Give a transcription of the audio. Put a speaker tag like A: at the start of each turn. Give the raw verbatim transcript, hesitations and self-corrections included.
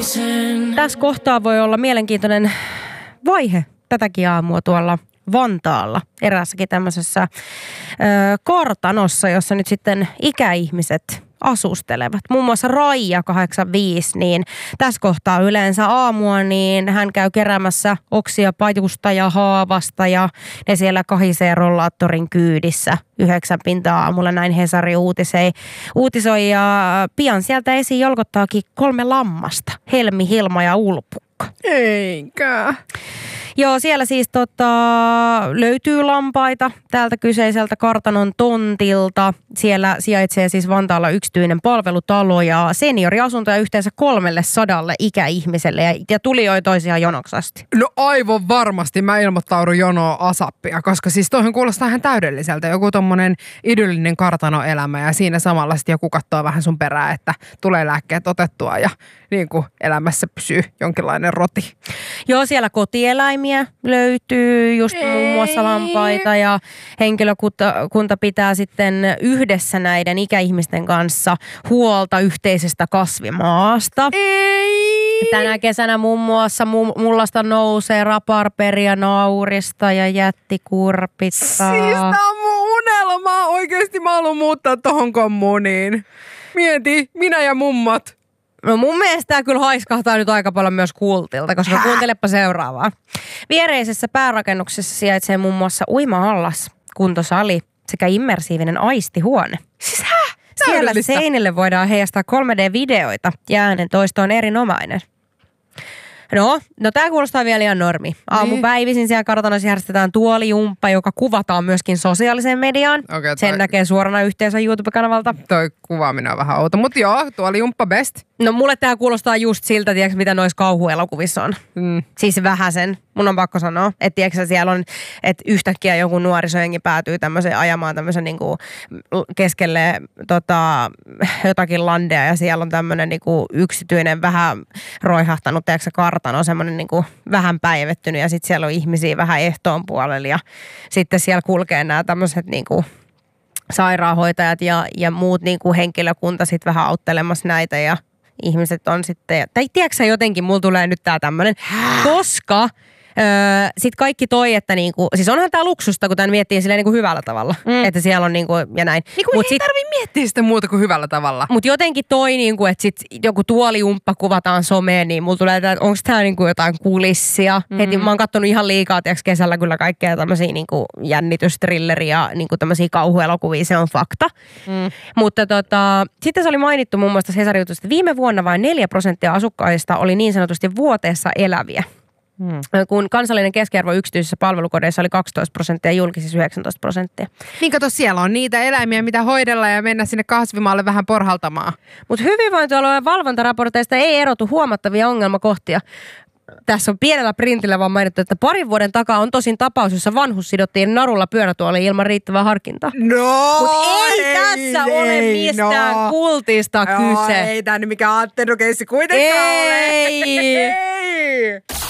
A: Tässä kohtaa voi olla mielenkiintoinen vaihe tätäkin aamua tuolla Vantaalla eräässäkin tämmöisessä ö, kartanossa, jossa nyt sitten ikäihmiset asustelevat. Muun muassa Raija kahdeksankymmentäviisi, niin tässä kohtaa yleensä aamua, niin hän käy keräämässä oksia pajusta ja haavasta ja ne siellä kahisee rollaattorin kyydissä yhdeksän pintaa aamulla, näin Hesari uutisoi. uutisoi ja pian sieltä esiin jolkottaakin kolme lammasta, Helmi, Hilma ja Ulpukka.
B: Eikä.
A: Joo, siellä siis tota, löytyy lampaita täältä kyseiseltä kartanon tontilta. Siellä sijaitsee siis Vantaalla yksityinen palvelutalo ja senioriasuntoja yhteensä kolmelle sadalle ikäihmiselle ja, ja tulijoita toisiaan jonoksi asti.
B: No aivan varmasti mä ilmoittaudun jonoa asappia, koska siis toihan kuulostaa ihan täydelliseltä. Joku tommonen idyllinen kartanoelämä ja siinä samalla sitten joku katsoo vähän sun perää, että tulee lääkkeet otettua ja niin kuin elämässä pysyy jonkinlainen roti.
A: Joo, siellä kotieläimiä löytyy, just Ei. muun muassa lampaita ja henkilökunta kunta pitää sitten yhdessä näiden ikäihmisten kanssa huolta yhteisestä kasvimaasta.
B: Ei.
A: Tänä kesänä muun muassa mullasta nousee raparperia, naurista ja jättikurpittaa.
B: Siis tää on mun unelma. Oikeesti mä haluan muuttaa tohon kommuniin. Mieti, minä ja mummat.
A: No mun mielestä tämä kyllä haiskahtaa nyt aika paljon myös kultilta, koska kuuntelepa seuraavaa. Viereisessä päärakennuksessa sijaitsee muun muassa uima-allas, kuntosali sekä immersiivinen aistihuone.
B: Siis hä?
A: Siellä seinille voidaan heijastaa kolme D-videoita ja äänen toisto on erinomainen. No, no tää kuulostaa vielä ihan normi. Aamupäivisin siellä kartanossa järjestetään tuolijumppa, joka kuvataan myöskin sosiaaliseen mediaan.
B: Okay,
A: Sen
B: toi...
A: näkee suorana yhteensä YouTube-kanavalta.
B: Toi kuvaaminen on vähän outo, mutta joo, tuolijumppa best.
A: No mulle tää kuulostaa just siltä, tiedätkö, mitä noissa kauhuelokuvissa on. Mm. Siis vähäsen. Mun on pakko sanoa, että tiedätkö, siellä on, että yhtäkkiä joku nuorisojengi päätyy tämmöiseen ajamaan tämmöisen niinku keskelle tota, jotakin landea ja siellä on tämmöinen niinku yksityinen vähän roihahtanut, tiedätkö, kartano, semmoinen niinku vähän päivettynyt ja sitten siellä on ihmisiä vähän ehtoon puolella ja sitten siellä kulkee nämä tämmöiset niinku sairaanhoitajat ja, ja muut niinku henkilökunta sitten vähän auttelemassa näitä ja ihmiset on sitten, tai tiedätkö sä jotenkin, mulla tulee nyt tää tämmönen, koska Öö, sitten kaikki toi, että niinku, siis onhan tää luksusta, kun tän miettii silleen niinku hyvällä tavalla, mm. että siellä on niinku ja näin.
B: Niinku mut ei sit, tarvii miettiä sitä muuta kuin hyvällä tavalla.
A: Mut jotenkin toi niinku, että sit joku tuolijumppa kuvataan someen, niin mulla tulee, että onko tää niinku jotain kulissia. Mm. Heti mä oon kattonut ihan liikaa, tiiäks kesällä kyllä kaikkea tämmösiä niinku jännitysthrilleriä, niinku tämmösiä kauhuelokuvia, se on fakta. Mm. Mutta tota, sitten se oli mainittu muun muassa Hesarin jutussa, että viime vuonna vain neljä prosenttia asukkaista oli niin sanotusti vuoteessa eläviä. Hmm. Kun kansallinen keskiarvo yksityisissä palvelukodeissa oli kaksitoista prosenttia ja julkisissa yhdeksäntoista prosenttia.
B: Niin kato, siellä on niitä eläimiä, mitä hoidella ja mennä sinne kasvimaalle vähän porhaltamaan.
A: Mutta hyvinvointialueen valvontaraporteista ei erotu huomattavia ongelmakohtia. Tässä on pienellä printillä vaan mainittu, että parin vuoden takaa on tosin tapaus, jossa vanhus sidottiin narulla pyörätuoliin ilman riittävää harkintaa.
B: No,
A: Mutta ei, ei tässä ei, ole mistään no. kultista kyse.
B: No, ei tämä nyt mikään Attendu-keissi kuitenkaan
A: ei.
B: ole. Ei.